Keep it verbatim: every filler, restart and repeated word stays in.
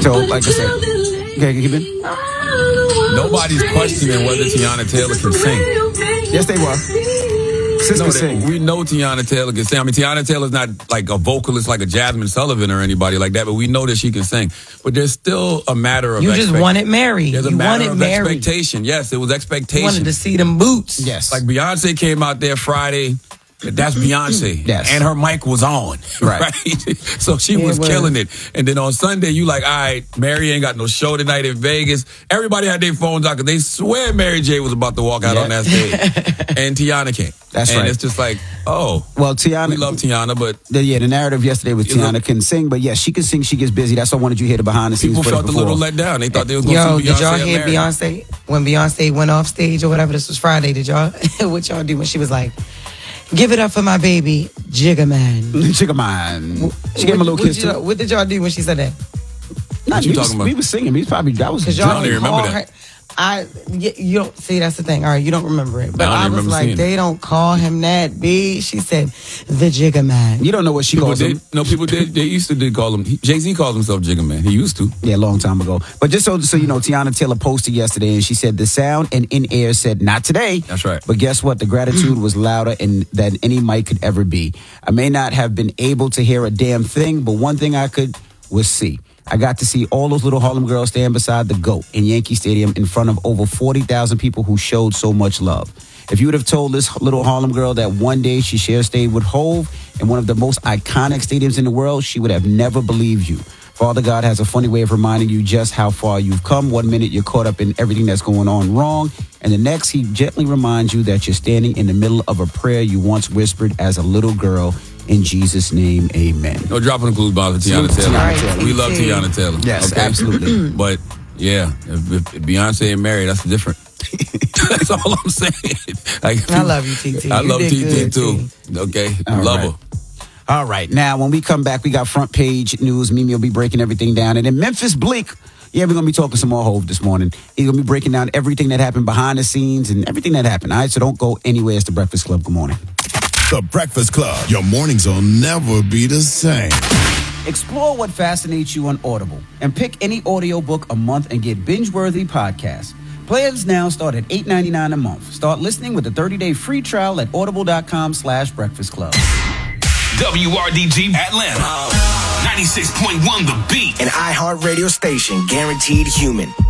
So, like I said, okay, keep it. Nobody's questioning whether Teyana Taylor can sing. Yes, they were. Sis No, can they, sing. we know Teyana Taylor can sing. I mean, Teyana Taylor's not like a vocalist like a Jasmine Sullivan or anybody like that, but we know that she can sing. But there's still a matter of You just expect- wanted Mary. There's a You matter wanted of Mary. expectation. Yes, it was expectation. You wanted to see them boots. Yes. Like Beyonce came out there Friday. That's Beyonce. Yes. And her mic was on. Right. right? So she Yeah, was it was. killing it. And then on Sunday, you like, all right, Mary ain't got no show tonight in Vegas. Everybody had their phones out because they swear Mary J was about to walk out Yeah. on that stage. And Tiana came. That's and right. it's just like, oh. Well, Tiana. We love Tiana, but. The, yeah, the narrative yesterday was You Tiana look- can sing, but yes, she can sing, she gets busy. That's why I wanted you to hear the behind the scenes. People footage felt a before. little let down. They thought they was going to Yo, see Beyonce did y'all and hear Mary. Beyonce when Beyonce went off stage or whatever? This was Friday. Did y'all? What y'all do when she was like, "Give it up for my baby, Jigga Man"? Jigga Man. She gave him a little What- kiss what too. you- What did y'all do when she said that? Nah, What you we talking was, about? We was singing. We was probably that was Because I y'all don't even didn't remember call that. her. I y- you don't see that's the thing. All right, you don't remember it, but I don't I, even was remember like, seeing they don't call him that. B. She said, the Jigga Man. You don't know what she People calls did. him. No, people did. They used to did call him. Jay-Z calls himself Jigga Man. He used to. Yeah, a long time ago. But just so so you know, Tiana Taylor posted yesterday and she said the sound and in air said not today. That's right. But guess what? The gratitude was louder in, than any mic could ever be. I may not have been able to hear a damn thing, but one thing I could was see. I got to see all those little Harlem girls stand beside the GOAT in Yankee Stadium in front of over forty thousand people who showed so much love. If you would have told this little Harlem girl that one day she shared stage with Hove in one of the most iconic stadiums in the world, she would have never believed you. Father God has a funny way of reminding you just how far you've come. One minute you're caught up in everything that's going on wrong, and the next he gently reminds you that you're standing in the middle of a prayer you once whispered as a little girl. In Jesus' name, amen. No dropping the clues bombs with Tiana Salute to Taylor. Tiana Taylor. We love Tiana Taylor. Yes, okay? absolutely. But yeah, if, if Beyonce and Mary, that's different. That's all I'm saying. Like, I love you, T T. I You love did T T good, too. T. Okay, All love right. her. All right. Now, when we come back, we got front page news. Mimi will be breaking everything down. And then Memphis Bleak, yeah, we're going to be talking some more Hove this morning. He's going to be breaking down everything that happened behind the scenes and everything that happened. All right, so don't go anywhere. It's The Breakfast Club. Good morning. The Breakfast Club. Your mornings will never be the same. Explore what fascinates you on Audible and pick any audiobook a month and get binge-worthy podcasts. Plans now start at eight ninety-nine a month. Start listening with a thirty-day free trial at audible.com slash breakfast club. W R D G Atlanta. ninety-six point one The Beat. An iHeartRadio station guaranteed human.